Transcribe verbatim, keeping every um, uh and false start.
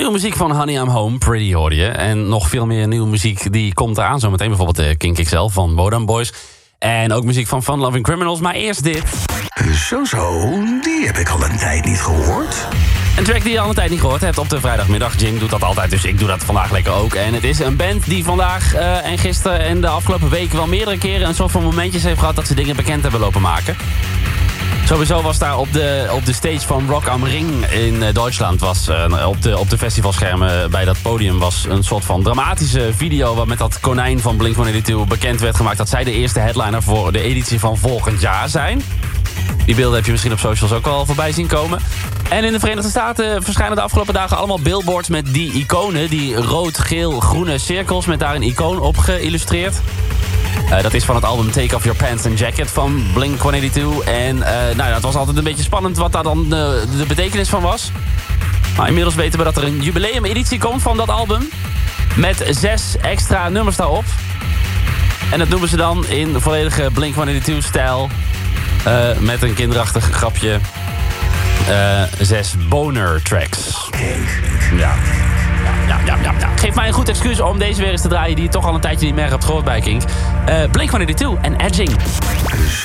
Nieuwe muziek van Honey I'm Home, Pretty hoorde je. En nog veel meer nieuwe muziek die komt eraan zometeen. Bijvoorbeeld de Kink X L van Modern Boys. En ook muziek van Fun Loving Criminals. Maar eerst dit. Zo zo, die heb ik al een tijd niet gehoord. Een track die je al een tijd niet gehoord hebt op de vrijdagmiddag. Jim doet dat altijd, dus ik doe dat vandaag lekker ook. En het is een band die vandaag uh, en gisteren en de afgelopen week wel meerdere keren een soort van momentjes heeft gehad dat ze dingen bekend hebben lopen maken. Sowieso was daar op de, op de stage van Rock am Ring in uh, Duitsland... Was, uh, op, de, op de festivalschermen bij dat podium was een soort van dramatische video... waar met dat konijn van Blink honderdtweeënnegentig bekend werd gemaakt... dat zij de eerste headliner voor de editie van volgend jaar zijn. Die beelden heb je misschien op socials ook al voorbij zien komen. En in de Verenigde Staten verschijnen de afgelopen dagen allemaal billboards... met die iconen, die rood-geel-groene cirkels... met daar een icoon op geïllustreerd. Uh, dat is van het album Take Off Your Pants and Jacket van Blink honderdtweeënnegentig. En uh, nou, het was altijd een beetje spannend wat daar dan de, de betekenis van was. Maar inmiddels weten we dat er een jubileumeditie komt van dat album. Met zes extra nummers daarop. En dat noemen ze dan in volledige Blink honderdtweeënnegentig-stijl. Uh, met een kinderachtig grapje. Uh, zes boner tracks. Ja. Ja, ja, ja, ja. Geef mij een goed excuus om deze weer eens te draaien... die je toch al een tijdje niet meer hebt gehoord bij Kink. Uh, Blink honderdtweeënnegentig en Edging.